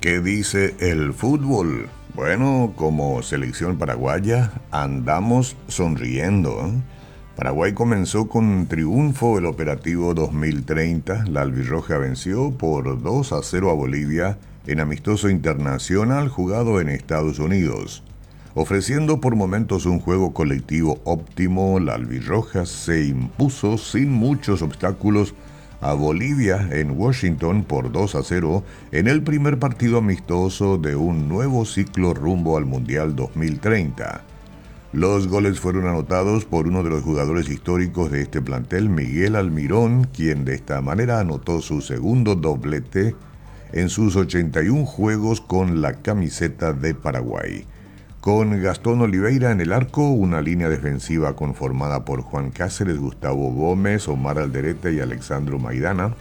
¿Qué dice el fútbol? Bueno, como selección paraguaya andamos sonriendo, ¿eh? Paraguay comenzó con triunfo el operativo 2030. La albirroja venció por 2-0 a Bolivia en amistoso internacional jugado en Estados Unidos. Ofreciendo por momentos un juego colectivo óptimo, la albirroja se impuso sin muchos obstáculos a Bolivia en Washington por 2-0 en el primer partido amistoso de un nuevo ciclo rumbo al Mundial 2030. Los goles fueron anotados por uno de los jugadores históricos de este plantel, Miguel Almirón, quien de esta manera anotó su segundo doblete en sus 81 juegos con la camiseta de Paraguay. Con Gastón Oliveira en el arco, una línea defensiva conformada por Juan Cáceres, Gustavo Gómez, Omar Alderete y Alexandro Maidana.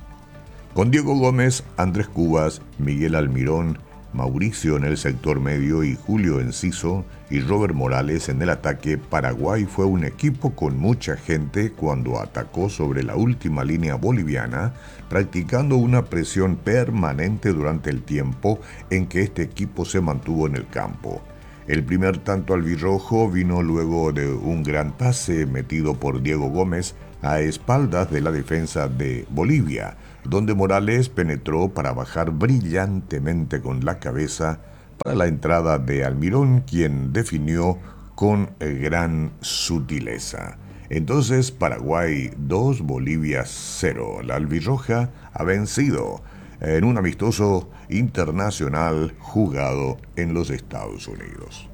Con Diego Gómez, Andrés Cubas, Miguel Almirón, Mauricio en el sector medio y Julio Enciso y Robert Morales en el ataque, Paraguay fue un equipo con mucha gente cuando atacó sobre la última línea boliviana, practicando una presión permanente durante el tiempo en que este equipo se mantuvo en el campo. El primer tanto albirrojo vino luego de un gran pase metido por Diego Gómez a espaldas de la defensa de Bolivia, donde Morales penetró para bajar brillantemente con la cabeza para la entrada de Almirón, quien definió con gran sutileza. Entonces Paraguay 2, Bolivia 0. La albirroja ha vencido en un amistoso internacional jugado en los Estados Unidos.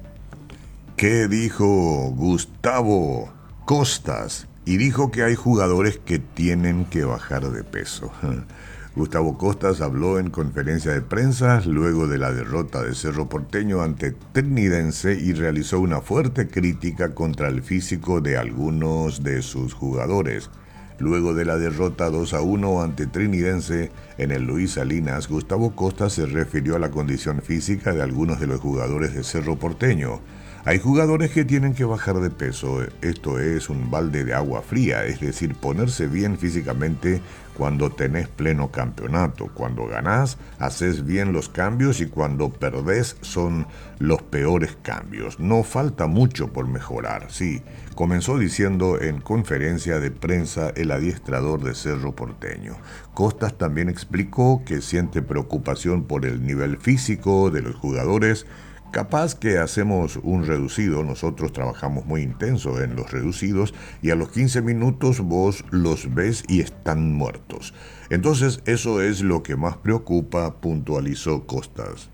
¿Qué dijo Gustavo Costas? Y dijo que hay jugadores que tienen que bajar de peso. Gustavo Costas habló en conferencia de prensa luego de la derrota de Cerro Porteño ante Trinidense y realizó una fuerte crítica contra el físico de algunos de sus jugadores. Luego de la derrota 2-1 ante Trinidense en el Luis Salinas, Gustavo Costa se refirió a la condición física de algunos de los jugadores de Cerro Porteño. Hay jugadores que tienen que bajar de peso, esto es un balde de agua fría, es decir, ponerse bien físicamente cuando tenés pleno campeonato. Cuando ganás, haces bien los cambios y cuando perdés son los peores cambios. No falta mucho por mejorar, sí. Comenzó diciendo en conferencia de prensa el adiestrador de Cerro Porteño. Costas también explicó que siente preocupación por el nivel físico de los jugadores. Capaz que hacemos un reducido, nosotros trabajamos muy intenso en los reducidos y a los 15 minutos vos los ves y están muertos. Entonces eso es lo que más preocupa, puntualizó Costas.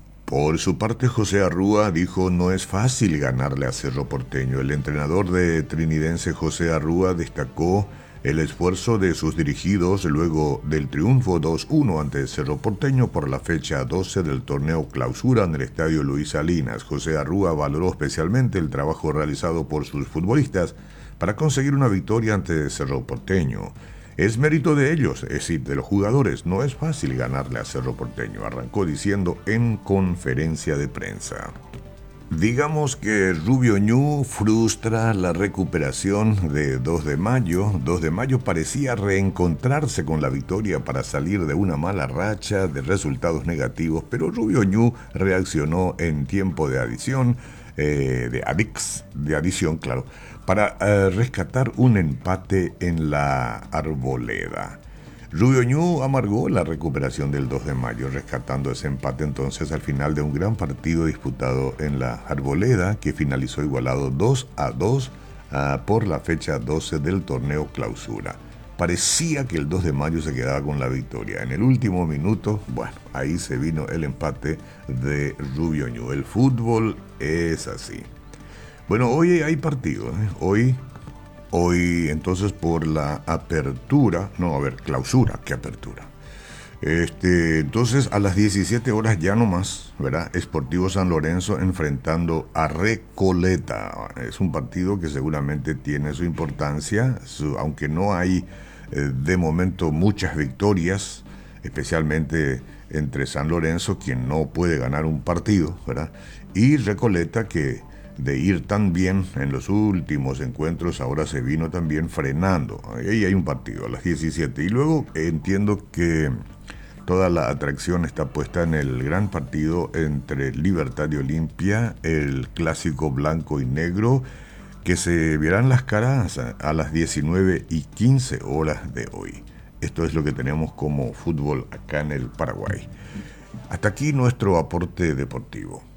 Por su parte, José Arrúa dijo no es fácil ganarle a Cerro Porteño. El entrenador de Trinidense José Arrúa destacó el esfuerzo de sus dirigidos luego del triunfo 2-1 ante Cerro Porteño por la fecha 12 del torneo Clausura en el Estadio Luis Salinas. José Arrúa valoró especialmente el trabajo realizado por sus futbolistas para conseguir una victoria ante Cerro Porteño. Es mérito de ellos, es decir, de los jugadores. No es fácil ganarle a Cerro Porteño, arrancó diciendo en conferencia de prensa. Digamos que Rubio Ñu frustra la recuperación de 2 de mayo. 2 de mayo parecía reencontrarse con la victoria para salir de una mala racha de resultados negativos, pero Rubio Ñu reaccionó en tiempo de adición, de adición, claro, para rescatar un empate en la Arboleda. Rubio Ñu amargó la recuperación del 2 de mayo, rescatando ese empate entonces al final de un gran partido disputado en la Arboleda, que finalizó igualado 2-2 por la fecha 12 del torneo Clausura. Parecía que el 2 de mayo se quedaba con la victoria. En el último minuto, bueno, ahí se vino el empate de Rubio Ñu. El fútbol es así. Bueno, hoy hay partido, ¿eh? Hoy, entonces, por la apertura, clausura, ¿qué apertura? Entonces, a las 17 horas ya nomás, ¿verdad? Sportivo San Lorenzo enfrentando a Recoleta. Es un partido que seguramente tiene su importancia, aunque no hay de momento muchas victorias, especialmente entre San Lorenzo, quien no puede ganar un partido, ¿verdad? Y Recoleta, que de ir tan bien en los últimos encuentros, ahora se vino también frenando. Ahí hay un partido a las 17. Y luego entiendo que toda la atracción está puesta en el gran partido entre Libertad y Olimpia, el clásico blanco y negro, que se verán las caras a las 19:15 de hoy. Esto es lo que tenemos como fútbol acá en el Paraguay. Hasta aquí nuestro aporte deportivo.